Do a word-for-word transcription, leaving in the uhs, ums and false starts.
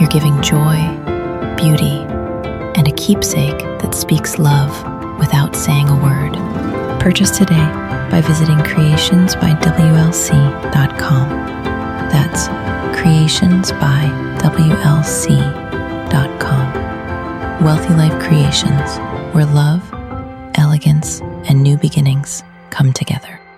giving joy, beauty, and a keepsake that speaks love without saying a word. Purchase today by visiting creations by W L C dot com. That's creations by W L C dot com. Wealthy Life Creations, where love, elegance, and new beginnings come together.